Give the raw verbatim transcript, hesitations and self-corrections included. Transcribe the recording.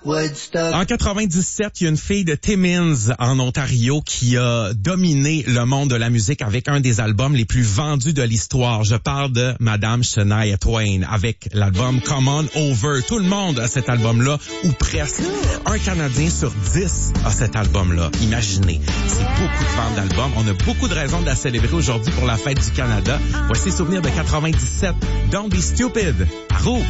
Woodstock. En quatre-vingt-dix-sept, il y a une fille de Timmins en Ontario qui a dominé le monde de la musique avec un des albums les plus vendus de l'histoire. Je parle de Madame Shania Twain avec l'album Come On Over. Tout le monde a cet album-là, ou presque. Un Canadien sur dix a cet album-là. Imaginez, c'est beaucoup de ventes d'albums. On a beaucoup de raisons de la célébrer aujourd'hui pour la fête du Canada. Voici Souvenir de quatre-vingt-dix-sept. Don't be stupid. À Rouge.